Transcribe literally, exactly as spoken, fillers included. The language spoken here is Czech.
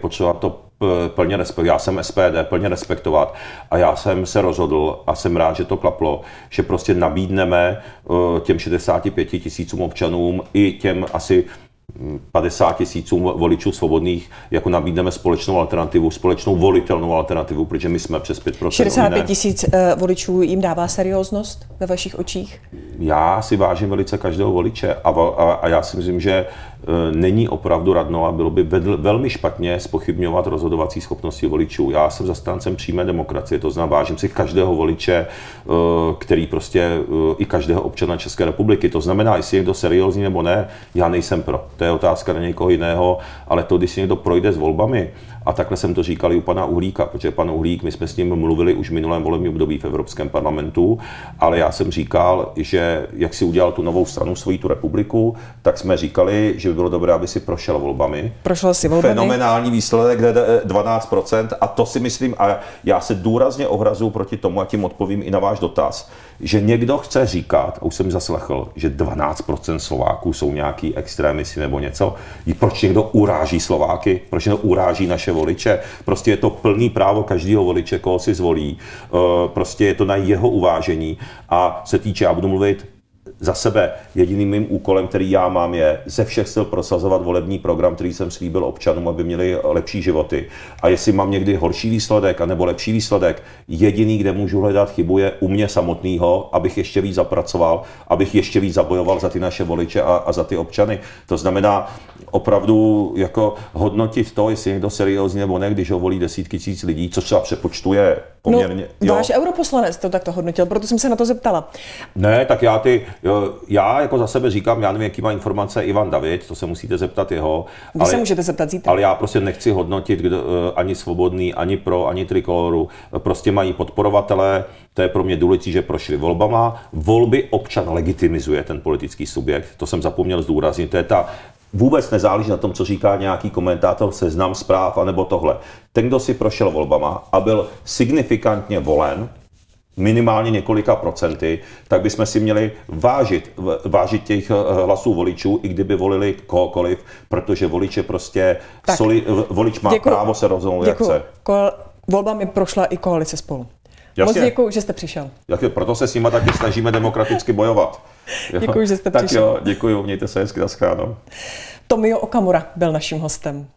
potřeba to plně respektovat. Já jsem S P D, plně respektovat a já jsem se rozhodl a jsem rád, že to klaplo, že prostě nabídneme těm šedesáti pěti tisícům občanům i těm asi padesát tisícům voličů svobodných, jako nabídneme společnou alternativu, společnou volitelnou alternativu, protože my jsme přes pět procent. šedesát pět tisíc uh, voličů jim dává serióznost ve vašich očích? Já si vážím velice každého voliče a, a, a já si myslím, že uh, není opravdu radno a bylo by vedl, velmi špatně zpochybňovat rozhodovací schopnosti voličů. Já jsem zastáncem přímé demokracie, to znamená, vážím si každého voliče, uh, který prostě uh, i každého občana České republiky. To znamená, jestli je někdo seriózní nebo ne, já nejsem pro. To je otázka na někoho jiného, ale to, když si někdo projde s volbami, a takhle jsem to říkal i u pana Uhlíka, protože pan Uhlík, my jsme s ním mluvili už v minulém volebním období v Evropském parlamentu, ale já jsem říkal, že jak si udělal tu novou stranu, svoji tu republiku, tak jsme říkali, že by bylo dobré, aby si prošel volbami. Prošel si volbami. Fenomenální výsledek, dvanáct procent, a to si myslím, a já se důrazně ohrazuju proti tomu, a tím odpovím i na váš dotaz, že někdo chce říkat, a už jsem zaslechl, že dvanáct procent Slováků jsou nějaký extrémisti nebo něco. Proč někdo uráží Slováky? Proč někdo uráží naše voliče? Prostě je to plný právo každého voliče, koho si zvolí. Prostě je to na jeho uvážení. A se týče, já budu mluvit za sebe, jediným mým úkolem, který já mám, je ze všech sil prosazovat volební program, který jsem slíbil občanům, aby měli lepší životy. A jestli mám někdy horší výsledek anebo lepší výsledek, jediný, kde můžu hledat chybu, je u mě samotného, abych ještě víc zapracoval, abych ještě víc zabojoval za ty naše voliče a, a za ty občany. To znamená opravdu jako hodnotit to, jestli někdo seriózně nebo ne, když ho volí desítky tisíc lidí, což třeba přepočtuje poměrně. No, váš europoslanec to takto hodnotil, proto jsem se na to zeptala. Ne, tak já ty, já jako za sebe říkám, já nevím, jaký má informace Ivan David, to se musíte zeptat jeho. Vy ale, se můžete zeptat zítra. Ale já prostě nechci hodnotit kdo, ani Svobodný, ani Pro, ani Trikoloru. Prostě mají podporovatele, to je pro mě důležité, že prošli volbama. Volby občan legitimizuje ten politický subjekt, to jsem zapomněl zdůraznit, to je ta. Vůbec nezáleží na tom, co říká nějaký komentátor, Seznam Zpráv, anebo tohle. Ten, kdo si prošel volbama a byl signifikantně volen, minimálně několika procenty, tak bychom si měli vážit, vážit těch hlasů voličů, i kdyby volili kohokoliv, protože volič je prostě, soli, volič má děkuju, právo se rozhodnout, jak chce. Ko- volbami prošla i koalice Spolu. Jasně. Moc děkuju, že jste přišel. Jasně, proto se s nima taky snažíme demokraticky bojovat. Děkuju, že jste tak přišel. Jo, děkuju, mějte se hezky, naschledanou. Tomio Okamura byl naším hostem.